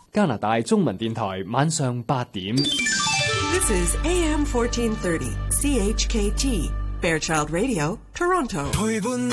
加拿大中文電台晚上8點。 This is AM 1430 CHKT Fairchild Radio, Toronto.